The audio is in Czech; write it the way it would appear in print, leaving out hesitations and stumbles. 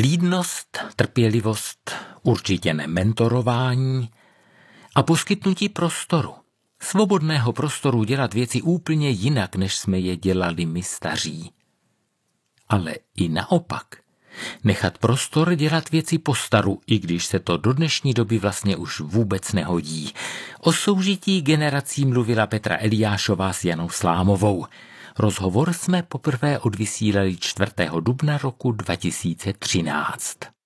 Vlídnost, trpělivost, určitě ne mentorování a poskytnutí prostoru. Svobodného prostoru dělat věci úplně jinak, než jsme je dělali my staří. Ale i naopak. Nechat prostor dělat věci po staru, i když se to do dnešní doby vlastně už vůbec nehodí. O soužití generací mluvila Petra Eliášová s Janou Slámovou. Rozhovor jsme poprvé odvysílali 4. dubna roku 2013.